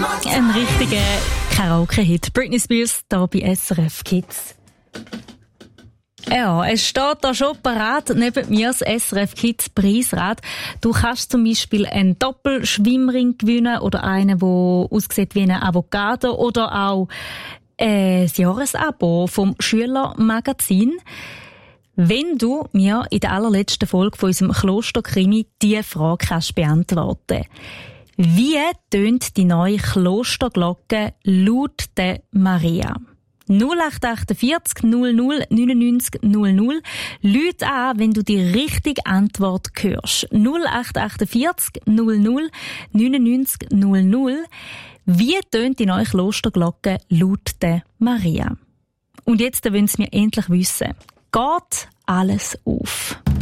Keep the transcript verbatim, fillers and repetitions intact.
Ein richtiger Karaoke-Hit. Britney Spears, hier bei S R F Kids. Ja, es steht da schon parat neben mir das S R F Kids Preisrad. Du kannst zum Beispiel einen Doppelschwimmring gewinnen oder einen, der aussieht wie ein Avocado oder auch äh, das Jahresabo vom Schülermagazin. Wenn du mir in der allerletzten Folge von unserem Klosterkrimi diese Frage kannst beantworten. Wie tönt die neue Klosterglocke laut der Maria? null acht acht vier null null neun neun null null. Lüt an, wenn du die richtige Antwort hörst. null acht acht vier null null neun neun null null. Wie tönt die neue Klosterglocke laut der Maria? Und jetzt wollen sie mir endlich wissen. Geht alles auf?